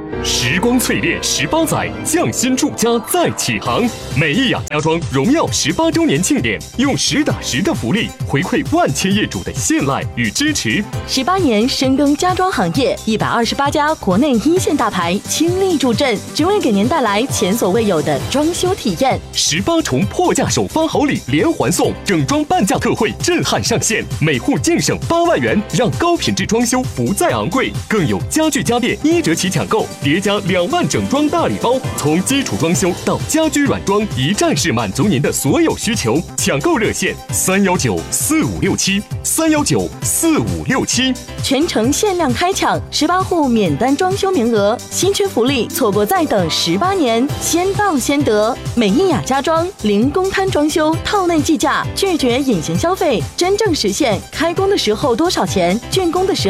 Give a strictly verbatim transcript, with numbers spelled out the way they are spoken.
时光淬炼十八载，匠心住家再起航。美意雅家装荣耀十八周年庆典，用实打实的福利回馈万千业主的信赖与支持。 十八年深耕家装行业，一百二十八家国内一线大牌倾力助阵，只为给您带来前所未有的装修体验。 十八重破价首发好礼连环送，整装半价特惠震撼上线，每户净省八万元，让高品质装修不再昂贵。更有家具家电一折起抢购，叠加两万整装大礼包，从基础装修到家居软装，一站式满足您的所有需求。抢购热线：三幺九四五六七三幺九四五六七。 全程限量开抢，十八户免单装修名额，新缺福利，错过再等十八年，先到先得。美意雅家装零公摊装修，套内计价，拒绝隐形消费，真正实现开工的时候多少钱，竣工的时候。